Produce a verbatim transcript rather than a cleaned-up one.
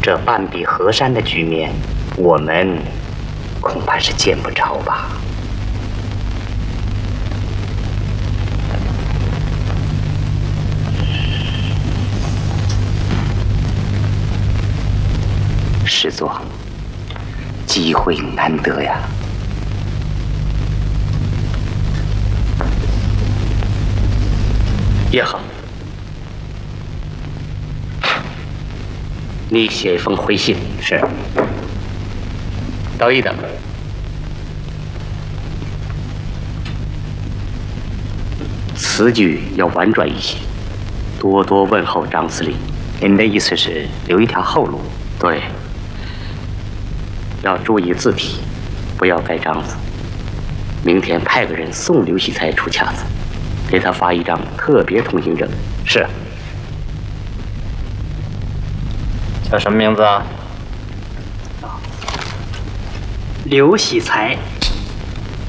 这半壁河山的局面，我们恐怕是见不着吧。师座，机会难得呀。也好，你写一封回信。是。等一等。词句要婉转一些，多多问候张司令。您的意思是留一条后路？对。要注意字体，不要盖章子。明天派个人送刘喜才出卡子，给他发一张特别通行证。是。 叫什么名字啊？ 刘喜才。